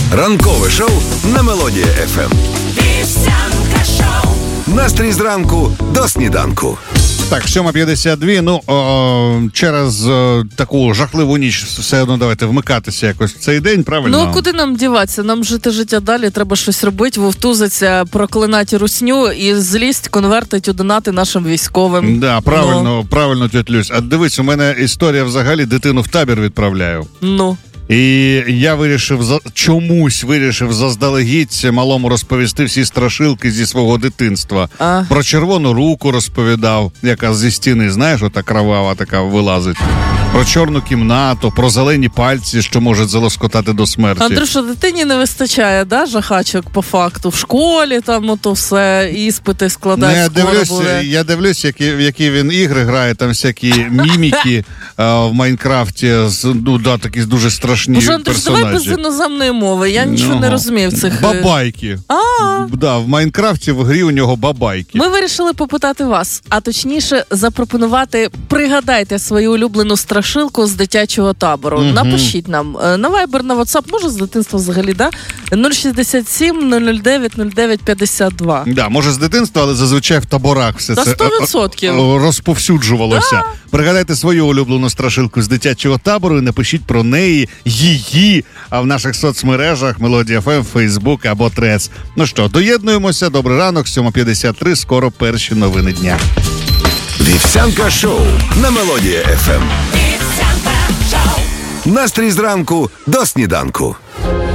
Ранкове шоу на Мелодія ФМ. Вівсянка шоу. Настрій зранку до сніданку. Так, 7:52, через таку жахливу ніч все одно давайте вмикатися якось в цей день, правильно? Ну, куди нам діватися? Нам жити життя далі, треба щось робити, вовтузиться, проклинати русню і злість конвертить у донати нашим військовим. Да, правильно, тьоть Люсь. А дивись, у мене історія взагалі, дитину в табір відправляю. І я чомусь вирішив заздалегідь малому розповісти всі страшилки зі свого дитинства. Про червону руку розповідав, яка зі стіни, знаєш, ота кровава така вилазить. Про чорну кімнату, про зелені пальці, що можуть залоскотати до смерті. Андрюша, дитині не вистачає, да, жахачок по факту? В школі там ото все, іспити складають, Я дивлюсь, які він ігри грає, там всякі міміки в Майнкрафті, такі дуже страшні персонажі. Андрюш, давай без іноземної мови, я нічого не розумію в цих... Бабайки. Да, в Майнкрафті в грі у нього бабайки. Ми вирішили попитати вас, а точніше запропонувати, пригадайте свою улюблену страшилку з дитячого табору. Напишіть нам на Viber, на WhatsApp, може з дитинства взагалі, да? 067 009 09 52. Да, може з дитинства, але зазвичай в таборах все це 100% розповсюджувалося. Да. Пригадайте свою улюблену страшилку з дитячого табору і напишіть про неї, її, в наших соцмережах Мелодія ФМ, Фейсбук або Трец. Ну що, доєднуємося. Добрий ранок, 7:53, скоро перші новини дня. Вівсянка шоу на Мелодія ФМ. Настрій зранку до сніданку.